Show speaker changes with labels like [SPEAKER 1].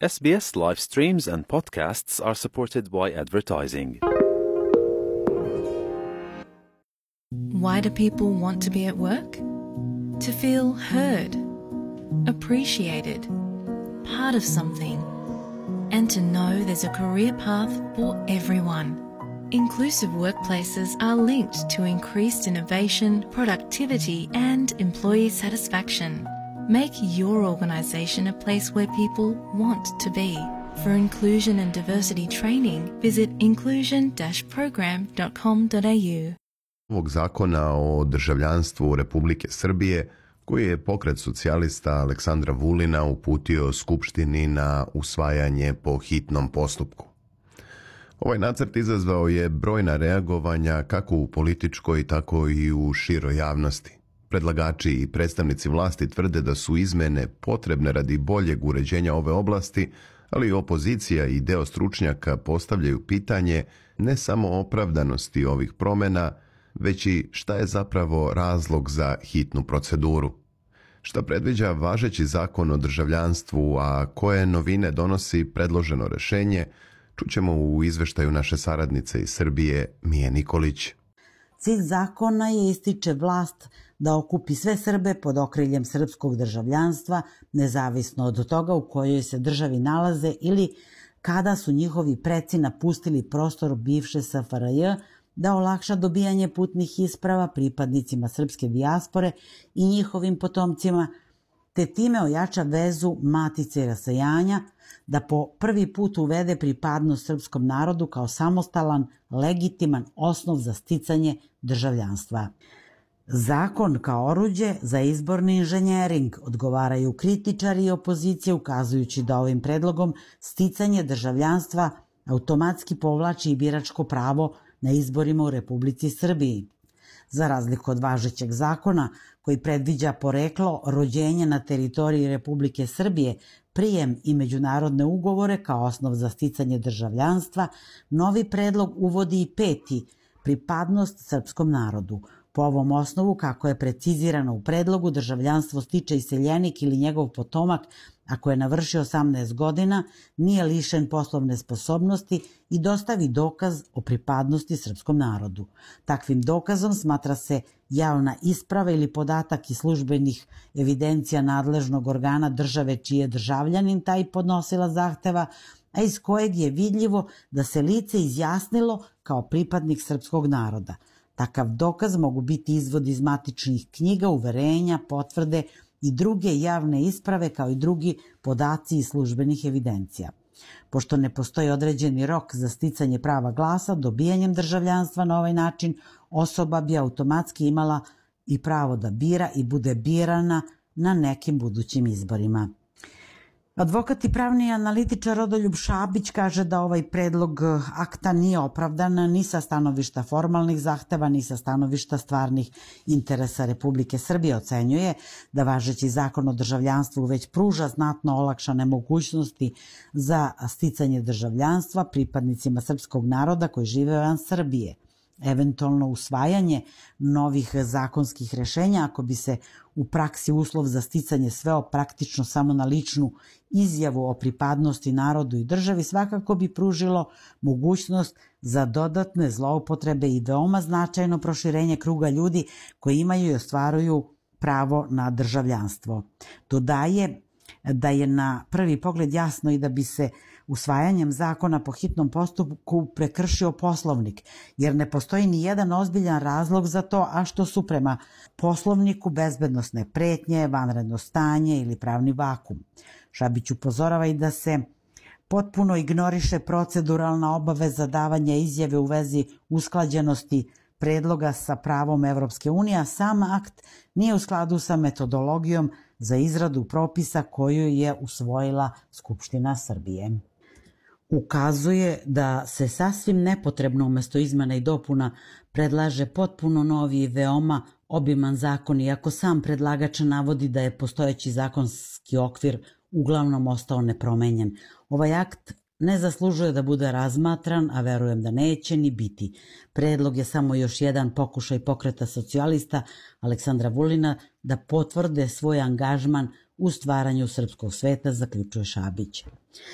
[SPEAKER 1] SBS live streams and podcasts are supported by advertising.
[SPEAKER 2] Why do people want to be at work? To feel heard, appreciated, part of something, and to know there's a career path for everyone. Inclusive workplaces are linked to increased innovation, productivity, and employee satisfaction. Make your organisation a place where people want to be. For inclusion and diversity training, visit inclusion-program.com.au.
[SPEAKER 3] Ovog zakona o državljanstvu Republike Srbije, koji je pokret socijalista Aleksandra Vulina uputio Skupštini na usvajanje po hitnom postupku. Ovaj nacrt izazvao je brojna reagovanja kako u političkoj, tako i u široj javnosti. Predlagači i predstavnici vlasti tvrde da su izmene potrebne radi boljeg uređenja ove oblasti, ali i opozicija i deo stručnjaka postavljaju pitanje ne samo opravdanosti ovih promjena, već i šta je zapravo razlog za hitnu proceduru. Šta predviđa važeći zakon o državljanstvu, a koje novine donosi predloženo rešenje, čućemo u izveštaju naše saradnice iz Srbije, Mije Nikolić.
[SPEAKER 4] Cilj zakona je, ističe vlast, da okupi sve Srbe pod okriljem srpskog državljanstva, nezavisno od toga u kojoj se državi nalaze ili kada su njihovi preci napustili prostor bivše SFRJ, da olakša dobijanje putnih isprava pripadnicima srpske dijaspore i njihovim potomcima, te time ojača vezu matice i rasejanja, da po prvi put uvede pripadnost srpskom narodu kao samostalan, legitiman osnov za sticanje državljanstva. Zakon kao oruđe za izborni inženjering, odgovaraju kritičari i opozicije, ukazujući da ovim predlogom sticanje državljanstva automatski povlači i biračko pravo na izborima u Republici Srbiji. Za razliku od važećeg zakona, koji predviđa poreklo, rođenje na teritoriji Republike Srbije, prijem i međunarodne ugovore kao osnov za sticanje državljanstva, novi predlog uvodi i peti, pripadnost srpskom narodu. Po ovom osnovu, kako je precizirano u predlogu, državljanstvo stiče iseljenik ili njegov potomak ako je navršio 18 godina, nije lišen poslovne sposobnosti i dostavi dokaz o pripadnosti srpskom narodu. Takvim dokazom smatra se javna isprava ili podatak iz službenih evidencija nadležnog organa države čiji je državljanin taj podnosila zahteva, a iz kojeg je vidljivo da se lice izjasnilo kao pripadnik srpskog naroda. Takav dokaz mogu biti izvod iz matičnih knjiga, uverenja, potvrde i druge javne isprave, kao i drugi podaci iz službenih evidencija. Pošto ne postoji određeni rok za sticanje prava glasa, dobijanjem državljanstva na ovaj način osoba bi automatski imala i pravo da bira i bude birana na nekim budućim izborima. Advokat i pravni analitičar Rodoljub Šabić kaže da ovaj predlog akta nije opravdan ni sa stanovišta formalnih zahteva, ni sa stanovišta stvarnih interesa Republike Srbije. Ocenjuje da važeći zakon o državljanstvu već pruža znatno olakšane mogućnosti za sticanje državljanstva pripadnicima srpskog naroda koji žive van Srbije. Eventualno usvajanje novih zakonskih rešenja, ako bi se u praksi uslov za sticanje sveo praktično samo na ličnu izjavu o pripadnosti narodu i državi, svakako bi pružilo mogućnost za dodatne zloupotrebe i veoma značajno proširenje kruga ljudi koji imaju i ostvaruju pravo na državljanstvo. Dodaje da je na prvi pogled jasno i da bi se usvajanjem zakona po hitnom postupku prekršio Poslovnik, jer ne postoji ni jedan ozbiljan razlog za to, a što su prema Poslovniku bezbednosne pretnje, vanredno stanje ili pravni vakum. Šabić upozorava i da se potpuno ignoriše proceduralna obaveza davanja izjave u vezi usklađenosti predloga sa pravom Evropske unije, a sam akt nije u skladu sa metodologijom za izradu propisa koju je usvojila Skupština Srbije. Ukazuje da se sasvim nepotrebno umesto izmena i dopuna predlaže potpuno novi i veoma obiman zakon, iako sam predlagač navodi da je postojeći zakonski okvir uglavnom ostao nepromenjen. Ovaj akt ne zaslužuje da bude razmatran, a verujem da neće ni biti. Predlog je samo još jedan pokušaj pokreta socijalista Aleksandra Vulina da potvrde svoj angažman u stvaranju srpskog sveta, zaključuje Šabić.